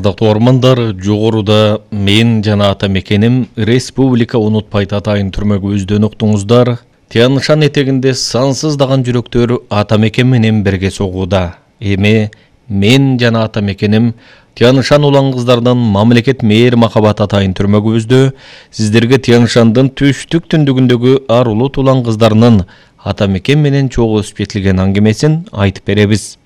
Ардактуу ормандар, жогоруда мен жана ата мекеним республика унутпайт атайын түрмөгү өздөн уктуңуздар. Тянь-Шань этегинде сансыздаган жүрөктөр ата мекен менен бирге согууда. Эми мен жана ата мекеним Тянь-Шань улан кыздардын мамлекет мээр махабат атайын түрмөгү өздө сиздерге Тянь-Шаньдын түштүк түндүгүндөгү арулут улан кыздарынын ата мекен менен чогуу өсүп жетилген аңгемесин айтып беребиз.